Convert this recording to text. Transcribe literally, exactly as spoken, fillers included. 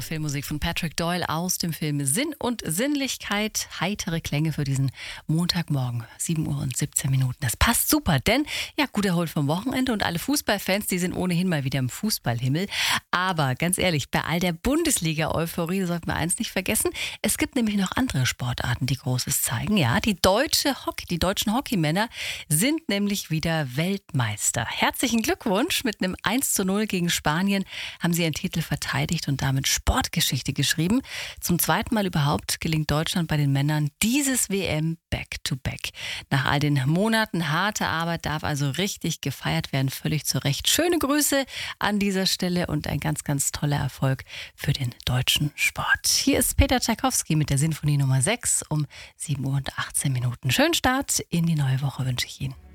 wunderbare Filmmusik von Patrick Doyle aus dem Film Sinn und Sinnlichkeit. Heitere Klänge für diesen Montagmorgen, sieben Uhr und siebzehn Minuten. Das passt super, denn ja, gut erholt vom Wochenende und alle Fußballfans, die sind ohnehin mal wieder im Fußballhimmel. Aber ganz ehrlich, bei all der Bundesliga-Euphorie sollten wir eins nicht vergessen. Es gibt nämlich noch andere Sportarten, die Großes zeigen. Ja, die deutsche Hockey, die deutschen Hockeymänner sind nämlich wieder Weltmeister. Herzlichen Glückwunsch! Mit einem eins zu null gegen Spanien haben sie ihren Titel verteidigt und damit Sportgeschichte geschrieben. Zum zweiten Mal überhaupt gelingt Deutschland bei den Männern dieses W M Back-to-Back. Nach all den Monaten harter Arbeit darf also richtig gefeiert werden, völlig zu Recht. Schöne Grüße an dieser Stelle und ein ganz, ganz toller Erfolg für den deutschen Sport. Hier ist Peter Tschaikowski mit der Sinfonie Nummer sechs um sieben Uhr und achtzehn Minuten. Schönen Start in die neue Woche wünsche ich Ihnen.